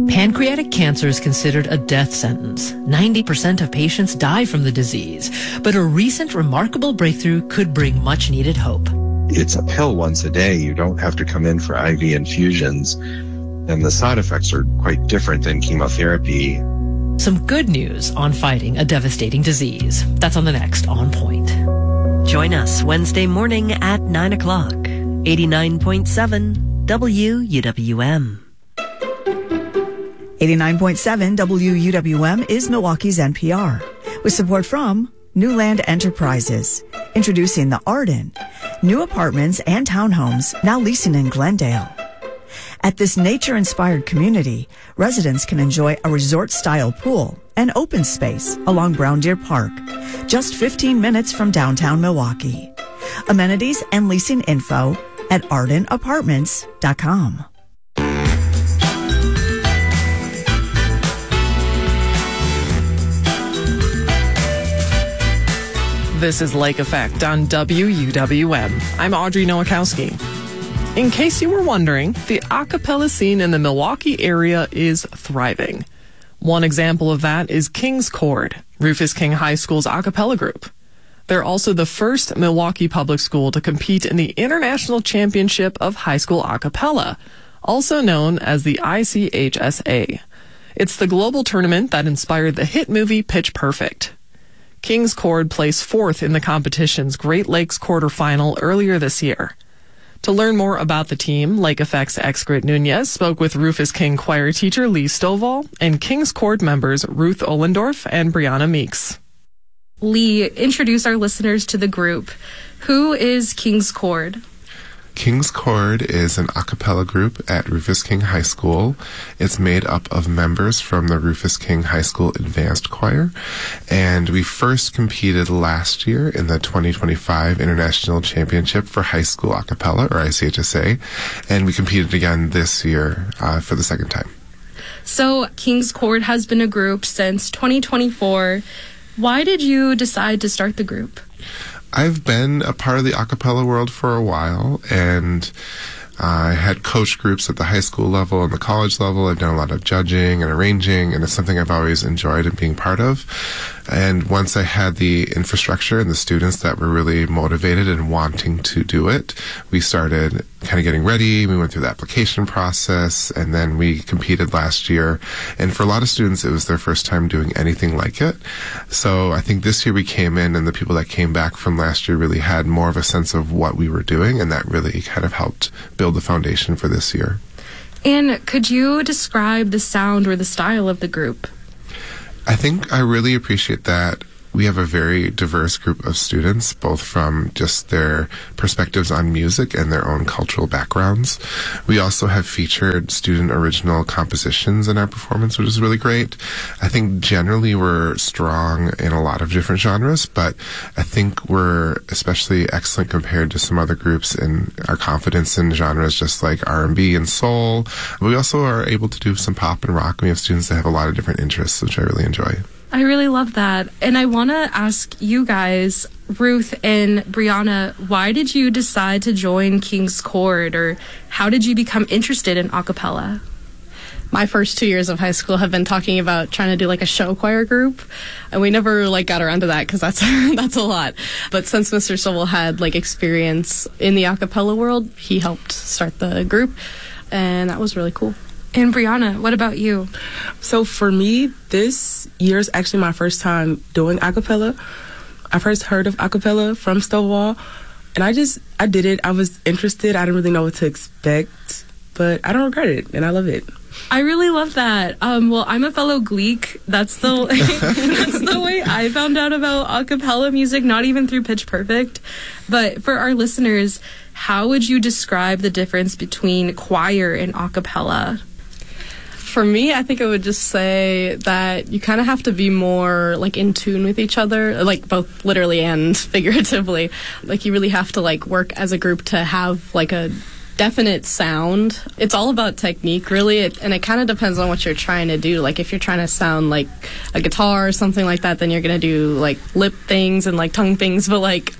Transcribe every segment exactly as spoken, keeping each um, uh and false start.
Pancreatic cancer is considered a death sentence. ninety percent of patients die from the disease, but a recent remarkable breakthrough could bring much-needed hope. It's a pill once a day. You don't have to come in for I V infusions, and the side effects are quite different than chemotherapy. Some good news on fighting a devastating disease. That's on the next On Point. Join us Wednesday morning at nine o'clock. eighty-nine point seven W U W M. eighty-nine point seven W U W M is Milwaukee's N P R, with support from Newland Enterprises, introducing the Arden, new apartments and townhomes now leasing in Glendale. At this nature-inspired community, residents can enjoy a resort-style pool and open space along Brown Deer Park, just fifteen minutes from downtown Milwaukee. Amenities and leasing info at arden apartments dot com. This is Lake Effect on W U W M. I'm Audrey Nowakowski. In case you were wondering, the a cappella scene in the Milwaukee area is thriving. One example of that is King's Chord, Rufus King High School's a cappella group. They're also the first Milwaukee public school to compete in the International Championship of High School A Cappella, also known as the I C H S A. It's the global tournament that inspired the hit movie Pitch Perfect. King's Chord placed fourth in the competition's Great Lakes quarterfinal earlier this year. To learn more about the team, Lake Effect's Excrit Nunez spoke with Rufus King choir teacher Lee Stovall and King's Chord members Ruth Ohlendorf and Brianna Meeks. Lee, introduce our listeners to the group. Who is King's Chord? King's Chord is an a cappella group at Rufus King High School. It's made up of members from the Rufus King High School Advanced Choir, and we first competed last year in the twenty twenty-five International Championship for High School A Cappella, or I C H S A, and we competed again this year uh, for the second time. So King's Chord has been a group since twenty twenty-four. Why did you decide to start the group? I've been a part of the a cappella world for a while, and I had coached groups at the high school level and the college level. I've done a lot of judging and arranging, and it's something I've always enjoyed and being part of. And once I had the infrastructure and the students that were really motivated and wanting to do it, we started kind of getting ready. We went through the application process, and then we competed last year. And for a lot of students, it was their first time doing anything like it. So I think this year we came in, and the people that came back from last year really had more of a sense of what we were doing, and that really kind of helped build the foundation for this year. And could you describe the sound or the style of the group? I think I really appreciate that we have a very diverse group of students, both from just their perspectives on music and their own cultural backgrounds. We also have featured student original compositions in our performance, which is really great. I think generally we're strong in a lot of different genres, but I think we're especially excellent compared to some other groups in our confidence in genres just like R and B and soul. We also are able to do some pop and rock. We have students that have a lot of different interests, which I really enjoy. I really love that. And I want to ask you guys, Ruth and Brianna, why did you decide to join King's Chord, or how did you become interested in a cappella? My first two years of high school have been talking about trying to do like a show choir group, and we never like got around to that because that's that's a lot. But since Mister Stovall had like experience in the a cappella world, he helped start the group, and that was really cool. And Brianna, what about you? So for me, this year is actually my first time doing a cappella. I first heard of a cappella from Stovall, and I just, I did it. I was interested. I didn't really know what to expect, but I don't regret it, and I love it. I really love that. Um, well, I'm a fellow Gleek. That's the that's the way I found out about a cappella music, not even through Pitch Perfect. But for our listeners, how would you describe the difference between choir and a cappella? For me, I think I would just say that you kind of have to be more like in tune with each other, like both literally and figuratively. Like you really have to like work as a group to have like a definite sound. It's all about technique, really, it, and it kind of depends on what you're trying to do. Like if you're trying to sound like a guitar or something like that, then you're going to do like lip things and like tongue things, but like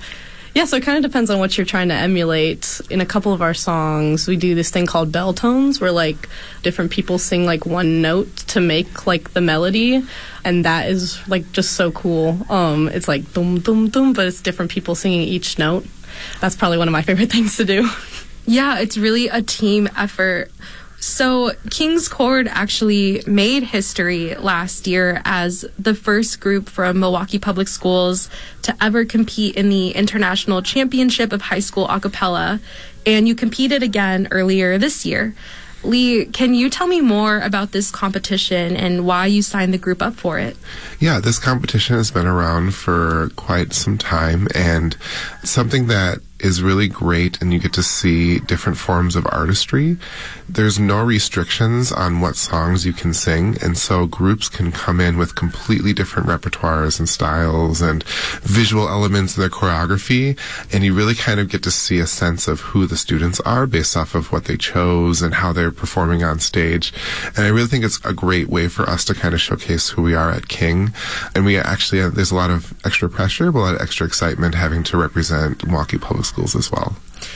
Yeah, so it kind of depends on what you're trying to emulate. In a couple of our songs, we do this thing called bell tones, where like different people sing like one note to make like the melody, and that is like just so cool. Um, it's like dum dum dum, but it's different people singing each note. That's probably one of my favorite things to do. Yeah, it's really a team effort. So King's Chord actually made history last year as the first group from Milwaukee Public Schools to ever compete in the International Championship of High School A Cappella, and you competed again earlier this year. Lee, can you tell me more about this competition and why you signed the group up for it? Yeah, this competition has been around for quite some time, and something that is really great, and you get to see different forms of artistry. There's no restrictions on what songs you can sing, and so groups can come in with completely different repertoires and styles and visual elements in their choreography, and you really kind of get to see a sense of who the students are based off of what they chose and how they're performing on stage. And I really think it's a great way for us to kind of showcase who we are at King. And we actually have, there's a lot of extra pressure, but a lot of extra excitement having to represent Milwaukee Public Schools as well.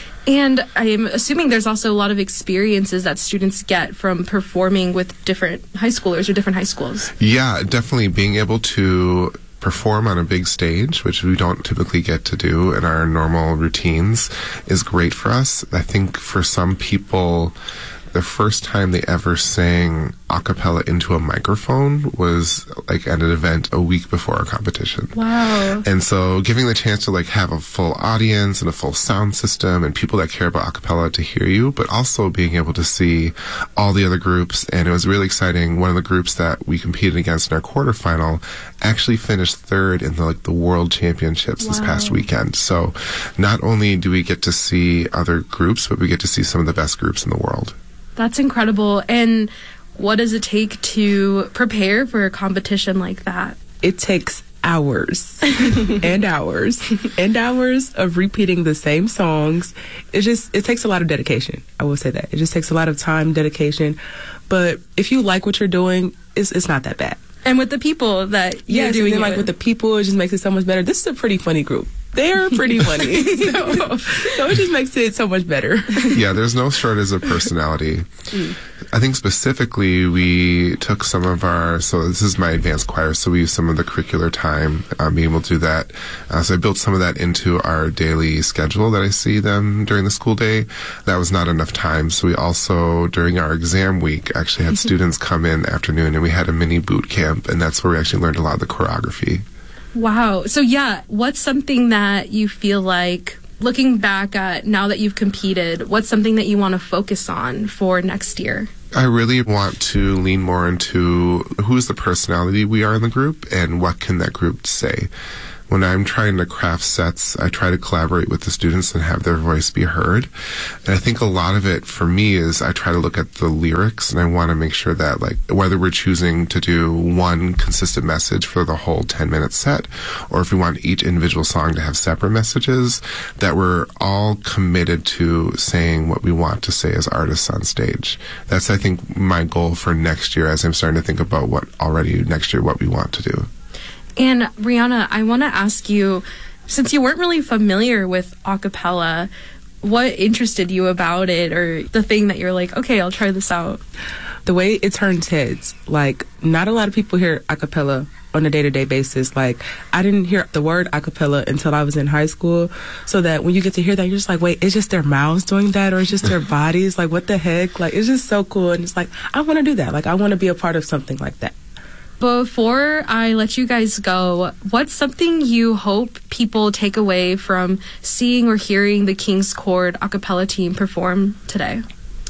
And I'm assuming there's also a lot of experiences that students get from performing with different high schoolers or different high schools. Yeah, definitely being able to perform on a big stage, which we don't typically get to do in our normal routines, is great for us. I think for some people, the first time they ever sang a cappella into a microphone was like at an event a week before our competition. Wow. And so giving the chance to like have a full audience and a full sound system and people that care about a cappella to hear you, but also being able to see all the other groups. And it was really exciting. One of the groups that we competed against in our quarterfinal actually finished third in the like the world championships. Wow. This past weekend. So not only do we get to see other groups, but we get to see some of the best groups in the world. That's incredible. And what does it take to prepare for a competition like that? It takes hours and hours and hours of repeating the same songs. It just, it takes a lot of dedication. I will say that. It just takes a lot of time, dedication. But if you like what you're doing, it's, it's not that bad. And with the people that you're yes, doing and then, it like with. with the people, it just makes it so much better. This is a pretty funny group. They're pretty funny. so, so it just makes it so much better. Yeah, there's no shortage of personality. Mm. I think specifically we took some of our, so this is my advanced choir, so we used some of the curricular time, um, being able to do that. Uh, so I built some of that into our daily schedule that I see them during the school day. That was not enough time, so we also, during our exam week, actually had students come in afternoon, and we had a mini boot camp, and that's where we actually learned a lot of the choreography. Wow. So yeah, what's something that you feel like, looking back at now that you've competed, what's something that you want to focus on for next year? I really want to lean more into who's the personality we are in the group and what can that group say. When I'm trying to craft sets, I try to collaborate with the students and have their voice be heard. And I think a lot of it for me is I try to look at the lyrics, and I want to make sure that, like, whether we're choosing to do one consistent message for the whole ten minute set, or if we want each individual song to have separate messages, that we're all committed to saying what we want to say as artists on stage. That's, I think, my goal for next year as I'm starting to think about what already next year, what we want to do. And Brianna, I want to ask you, since you weren't really familiar with a cappella, what interested you about it, or the thing that you're like, okay, I'll try this out? The way it turns heads. Like, not a lot of people hear a cappella on a day-to-day basis. Like, I didn't hear the word a cappella until I was in high school, so that when you get to hear that, you're just like, wait, it's just their mouths doing that, or it's just their bodies? Like, what the heck? Like, it's just so cool, and it's like, I want to do that. Like, I want to be a part of something like that. Before I let you guys go, what's something you hope people take away from seeing or hearing the King's Chord a cappella team perform today?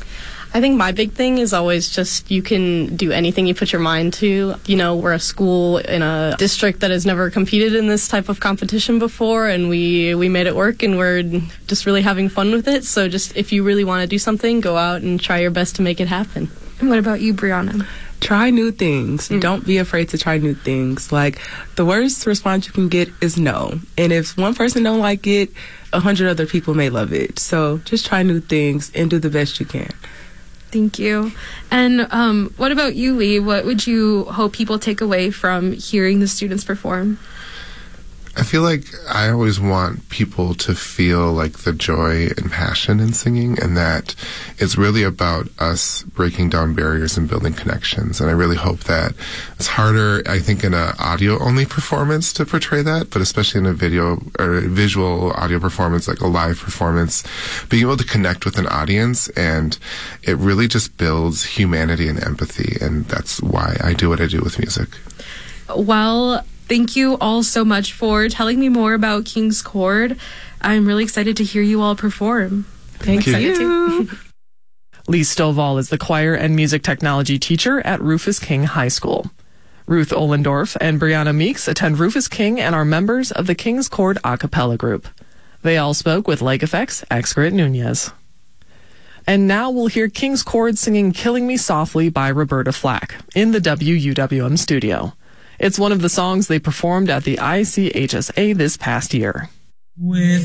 I think my big thing is always just you can do anything you put your mind to. You know, we're a school in a district that has never competed in this type of competition before, and we, we made it work, and we're just really having fun with it. So just if you really want to do something, go out and try your best to make it happen. And what about you, Brianna? Try new things. Mm. Don't be afraid to try new things. Like, the worst response you can get is no. And if one person don't like it, a hundred other people may love it. So just try new things and do the best you can. Thank you. And um, what about you, Lee? What would you hope people take away from hearing the students perform? I feel like I always want people to feel like the joy and passion in singing, and that it's really about us breaking down barriers and building connections. And I really hope that it's harder, I think, in an audio-only performance to portray that, but especially in a video or a visual audio performance, like a live performance, being able to connect with an audience, and it really just builds humanity and empathy, and that's why I do what I do with music. Well, thank you all so much for telling me more about King's Chord. I'm really excited to hear you all perform. Thank I'm you. excited too. Lee Stovall is the choir and music technology teacher at Rufus King High School. Ruth Ohlendorf and Brianna Meeks attend Rufus King and are members of the King's Chord a cappella group. They all spoke with Lake Effect's Excret Nunez. And now we'll hear King's Chord singing Killing Me Softly by Roberta Flack in the W U W M studio. It's one of the songs they performed at the I C H S A this past year. With